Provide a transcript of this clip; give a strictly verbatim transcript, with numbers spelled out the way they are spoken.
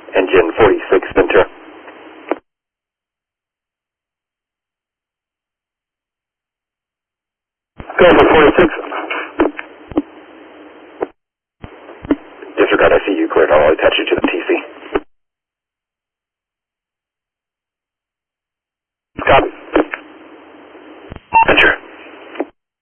Engine forty-six, Ventura. Go for forty-six. Disregard, I see you cleared. I'll attach you to the